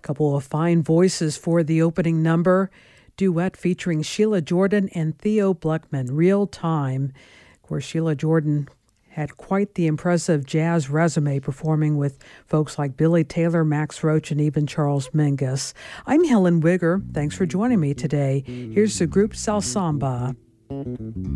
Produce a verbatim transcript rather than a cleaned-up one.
Couple of fine voices for the opening number. Duet featuring Sheila Jordan and Theo Bleckman, Real Time. Of course, Sheila Jordan had quite the impressive jazz resume, performing with folks like Billy Taylor, Max Roach, and even Charles Mingus. I'm Helen Wigger. Thanks for joining me today. Here's the group Sal Samba.